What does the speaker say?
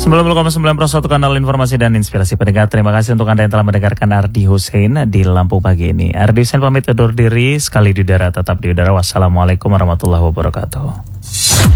90,9 kanal informasi dan inspirasi pendengar. Terima kasih untuk Anda yang telah mendengarkan Ardi Hussein di Lampung pagi ini. Ardi Hussein pamit undur diri, sekali di udara tetap di udara. Wassalamualaikum warahmatullahi wabarakatuh.